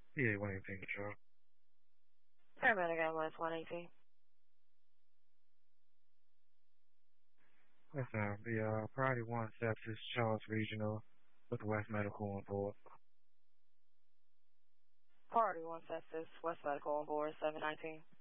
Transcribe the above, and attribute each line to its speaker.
Speaker 1: Yeah, 118 control.
Speaker 2: Paramedic ambulance 118.
Speaker 1: Yes, ma'am. The Priority 1 sepsis, Charles Regional, with West Medical on board.
Speaker 2: Priority 1 sepsis, West Medical on board 719.